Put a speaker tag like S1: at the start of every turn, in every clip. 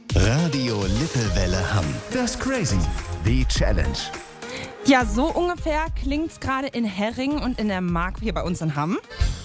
S1: Radio Lippewelle Hamm. Das Crazy. Die Challenge.
S2: Ja, so ungefähr klingt's gerade in Herring und in der Mark hier bei uns in Hamm.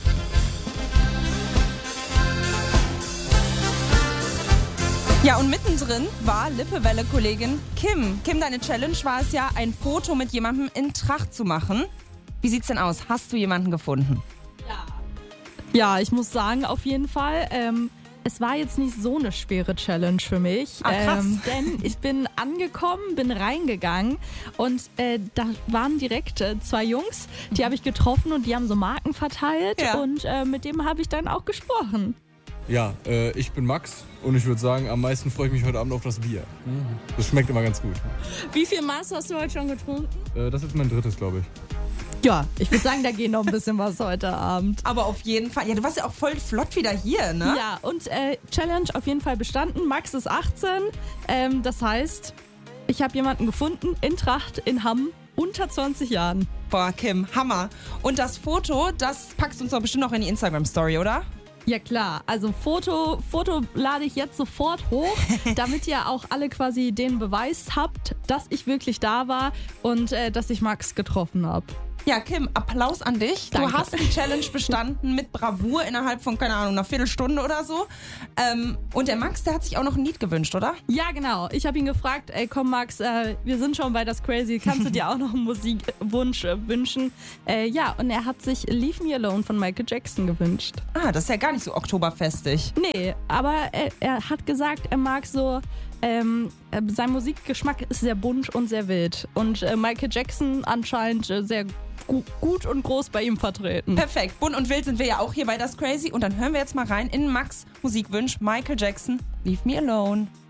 S2: Ja, und mittendrin war Lippewelle-Kollegin Kim. Kim, deine Challenge war es ja, ein Foto mit jemandem in Tracht zu machen. Wie sieht's denn aus? Hast du jemanden gefunden?
S3: Ja, ich muss sagen, auf jeden Fall. Es war jetzt nicht so eine schwere Challenge für mich.
S2: Krass.
S3: Denn ich bin angekommen, bin reingegangen und da waren direkt 2 Jungs, die habe ich getroffen und die haben so Marken verteilt und mit dem habe ich dann auch gesprochen.
S4: Ja, ich bin Max und ich würde sagen, am meisten freue ich mich heute Abend auf das Bier. Das schmeckt immer ganz gut.
S3: Wie viel Maß hast du heute schon getrunken?
S4: Das ist mein drittes, glaube ich.
S3: Ja, ich würde sagen, da geht noch ein bisschen was heute Abend.
S2: Aber auf jeden Fall. Ja, du warst ja auch voll flott wieder hier, ne?
S3: Ja, und Challenge auf jeden Fall bestanden. Max ist 18. Das heißt, ich habe jemanden gefunden in Tracht in Hamm unter 20 Jahren.
S2: Boah, Kim, Hammer. Und das Foto, das packst du uns doch bestimmt noch in die Instagram-Story, oder?
S3: Ja klar, also Foto lade ich jetzt sofort hoch, damit ihr auch alle quasi den Beweis habt, dass ich wirklich da war und dass ich Max getroffen habe.
S2: Ja, Kim, Applaus an dich.
S3: Danke.
S2: Du hast die Challenge bestanden mit Bravour innerhalb von, keine Ahnung, einer Viertelstunde oder so. Und der Max, der hat sich auch noch ein Lied gewünscht, oder?
S3: Ja, genau. Ich habe ihn gefragt, ey komm Max, wir sind schon bei das Crazy, kannst du dir auch noch einen Musikwunsch wünschen? Ja, und er hat sich Leave Me Alone von Michael Jackson gewünscht.
S2: Ah, das ist ja gar nicht so oktoberfestig.
S3: Nee, aber er hat gesagt, er mag so, sein Musikgeschmack ist sehr bunt und sehr wild. Und Michael Jackson anscheinend sehr gut und groß bei ihm vertreten.
S2: Perfekt. Bunt und wild sind wir ja auch hier bei Das Crazy. Und dann hören wir jetzt mal rein in Max' Musikwunsch Michael Jackson, Leave Me Alone.